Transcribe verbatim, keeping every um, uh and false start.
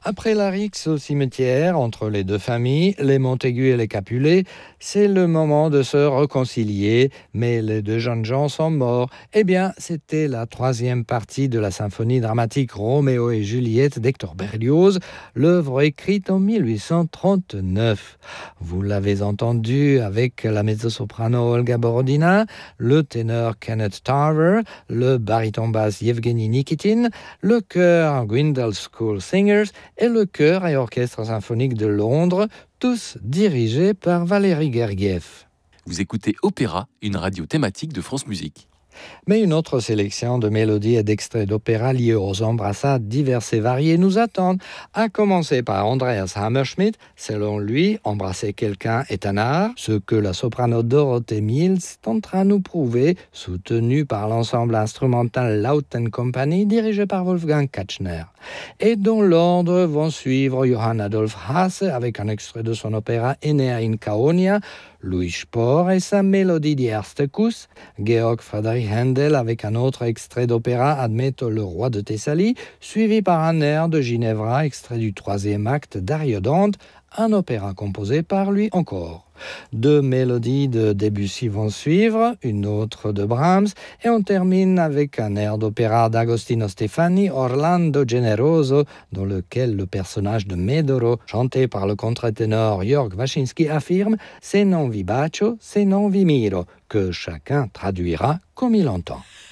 Après la rixe au cimetière, entre les deux familles, les Montaigu et les Capulet, c'est le moment de se réconcilier, mais les deux jeunes gens sont morts. Eh bien, c'était la troisième partie de la symphonie dramatique Roméo et Juliette d'Hector Berlioz, l'œuvre écrite en mille huit cent trente-neuf. Vous l'avez entendu avec la mezzo-soprano Olga Borodina, le ténor Kenneth Tarver, le baryton basse Yevgeny Nikitin, le chœur Grindal School Singers et le chœur et orchestre symphonique de Londres, tous dirigés par Valéry Gergiev. Vous écoutez Opéra, une radio thématique de France Musique. Mais une autre sélection de mélodies et d'extraits d'opéra liés aux embrassades diverses et variées nous attendent, à commencer par Andreas Hammerschmidt. Selon lui, embrasser quelqu'un est un art, ce que la soprano Dorothée Mills tentera de nous prouver, soutenue par l'ensemble instrumental Lauten Company, dirigé par Wolfgang Katchner. Et dans l'ordre vont suivre Johann Adolf Hasse avec un extrait de son opéra Enea in Caonia, Louis Spohr et sa mélodie Die Erste Kuss, Georg Friedrich Händel avec un autre extrait d'opéra Admeto le roi de Thessalie, suivi par un air de Ginevra, extrait du troisième acte d'Ariodante, un opéra composé par lui encore. Deux mélodies de Debussy vont suivre, une autre de Brahms, et on termine avec un air d'opéra d'Agostino Stefani, Orlando Generoso, dans lequel le personnage de Medoro, chanté par le contre-ténor Jörg Waschinski, affirme « Se non vi bacio, se non vi miro », que chacun traduira comme il entend.